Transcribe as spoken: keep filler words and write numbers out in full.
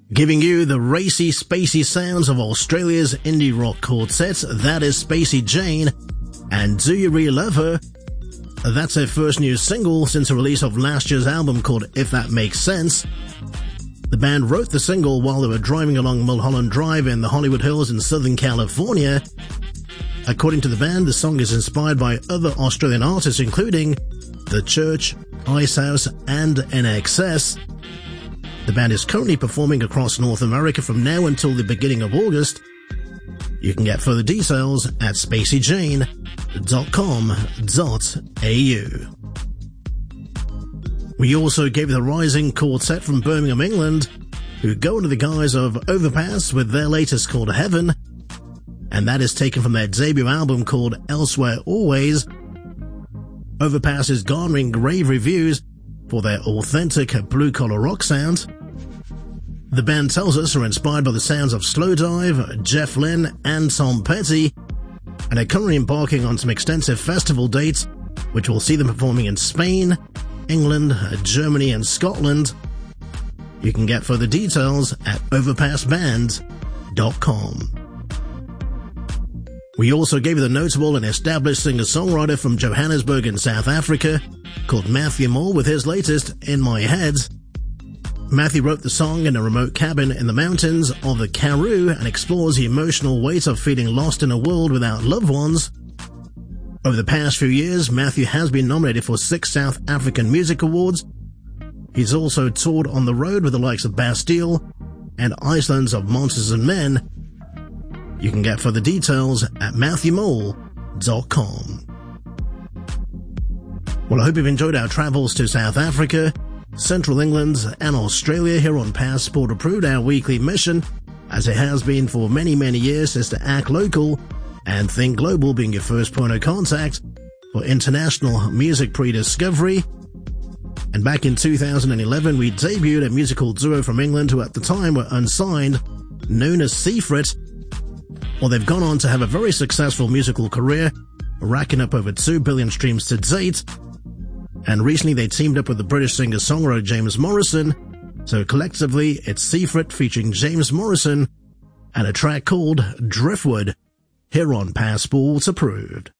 Giving you the racy, spacey sounds of Australia's indie rock quartet, that is Spacey Jane, and Do You Really Love Her? That's their first new single since the release of last year's album called If That Makes Sense. The band wrote the single while they were driving along Mulholland Drive in the Hollywood Hills in Southern California. According to the band, the song is inspired by other Australian artists including The Church, Icehouse, and N X S. The band is currently performing across North America from now until the beginning of August. You can get further details at spacey jane dot com dot a u. We also gave the rising quartet from Birmingham, England, who go under the guise of Overpass with their latest called Heaven, and that is taken from their debut album called Elsewhere Always. Overpass is garnering rave reviews for their authentic blue-collar rock sound. The band tells us are inspired by the sounds of Slowdive, Jeff Lynne, and Tom Petty, and are currently embarking on some extensive festival dates, which will see them performing in Spain, England, Germany, and Scotland. You can get further details at overpass band dot com. We also gave you the notable and established singer-songwriter from Johannesburg in South Africa, called Matthew Moore, with his latest, In My Head. Matthew wrote the song in a remote cabin in the mountains of the Karoo and explores the emotional weight of feeling lost in a world without loved ones. Over the past few years, Matthew has been nominated for six South African Music Awards. He's also toured on the road with the likes of Bastille and Iceland's of Monsters and Men. You can get further details at matthew mole dot com. Well, I hope you've enjoyed our travels to South Africa, Central England, and Australia here on Passport Approved, our weekly mission, as it has been for many, many years, is to act local and think global, being your first point of contact for international music pre-discovery. And back in two thousand eleven, we debuted a musical duo from England who at the time were unsigned, known as Seafret. Well, they've gone on to have a very successful musical career, racking up over two billion streams to date. And recently they teamed up with the British singer-songwriter James Morrison. So collectively, it's Seafret featuring James Morrison and a track called Driftwood, here on Passport Approved.